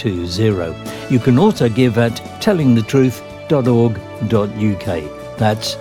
820. You can also give at tellingthetruth.org.uk. That's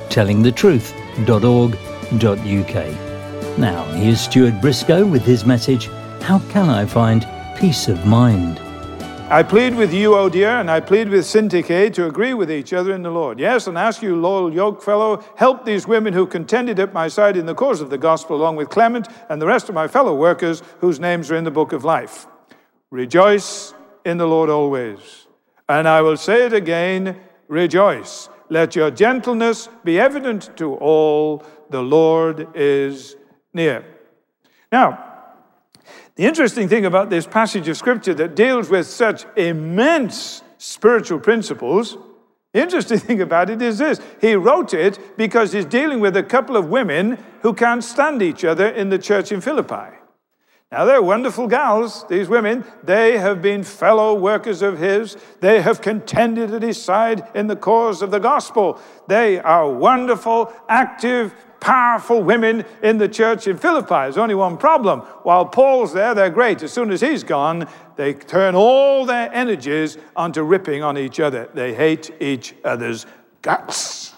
tellingthetruth.org.uk. Now, here's Stuart Briscoe with his message, How Can I Find Peace of Mind? I plead with you, Euodia, and I plead with Syntyche to agree with each other in the Lord. Yes, and ask you, loyal yokefellow, help these women who contended at my side in the cause of the gospel, along with Clement and the rest of my fellow workers whose names are in the book of life. Rejoice in the Lord always. And I will say it again, rejoice. Let your gentleness be evident to all. The Lord is near. Now, the interesting thing about this passage of Scripture that deals with such immense spiritual principles, the interesting thing about it is this. He wrote it because he's dealing with a couple of women who can't stand each other in the church in Philippi. Now, they're wonderful gals, these women. They have been fellow workers of his. They have contended at his side in the cause of the gospel. They are wonderful, active, powerful women in the church in Philippi. There's only one problem. While Paul's there, they're great. As soon as he's gone, they turn all their energies onto ripping on each other. They hate each other's guts.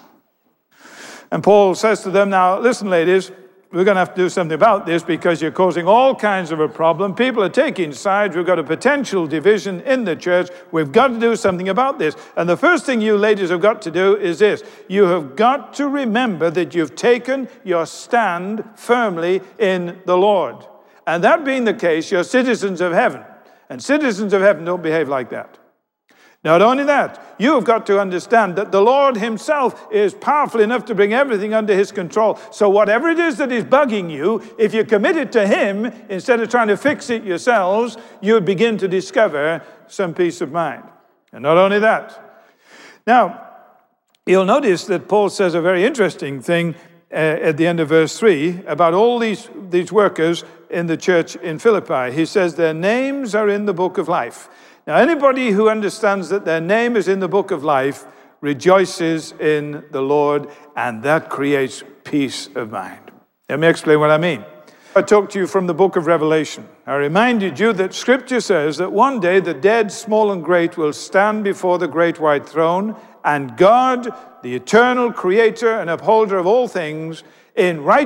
And Paul says to them, now, listen, ladies, we're going to have to do something about this because you're causing all kinds of a problem. People are taking sides. We've got a potential division in the church. We've got to do something about this. And the first thing you ladies have got to do is this. You have got to remember that you've taken your stand firmly in the Lord. And that being the case, you're citizens of heaven. And citizens of heaven don't behave like that. Not only that, you have got to understand that the Lord himself is powerful enough to bring everything under his control. So whatever it is that is bugging you, if you commit it to him, instead of trying to fix it yourselves, you begin to discover some peace of mind. And not only that. Now, you'll notice that Paul says a very interesting thing at the end of verse 3 about all these workers in the church in Philippi. He says their names are in the book of life. Now, anybody who understands that their name is in the book of life rejoices in the Lord, and that creates peace of mind. Let me explain what I mean. I talked to you from the book of Revelation. I reminded you that Scripture says that one day the dead, small and great, will stand before the great white throne, and God, the eternal creator and upholder of all things, in righteousness,